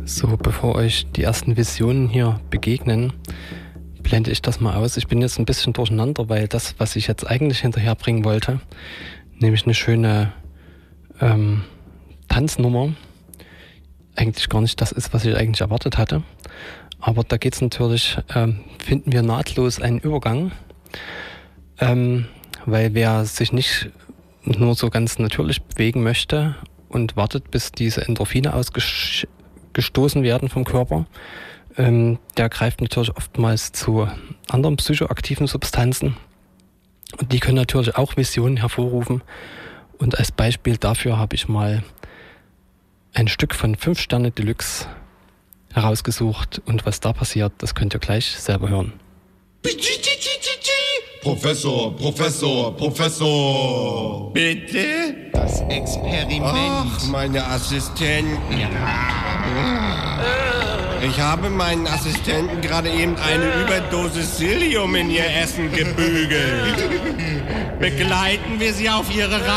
So, bevor euch die ersten Visionen hier begegnen, blende ich das mal aus. Ich bin jetzt ein bisschen durcheinander, weil das, was ich jetzt eigentlich hinterherbringen wollte, nämlich eine schöne Tanznummer, eigentlich gar nicht das ist, was ich eigentlich erwartet hatte. Aber da geht es natürlich, finden wir nahtlos einen Übergang, weil wer sich nicht nur so ganz natürlich bewegen möchte und wartet, bis diese Endorphine ausgestoßen werden vom Körper, der greift natürlich oftmals zu anderen psychoaktiven Substanzen. Und die können natürlich auch Visionen hervorrufen. Und als Beispiel dafür habe ich mal ein Stück von 5 Sterne Deluxe herausgesucht. Und was da passiert, das könnt ihr gleich selber hören. Professor, Professor, Professor. Bitte? Das Experiment. Ach, meine Assistenten. Ich habe meinen Assistenten gerade eben eine Überdosis Psyllium in ihr Essen gebügelt. Begleiten wir sie auf ihre Reise.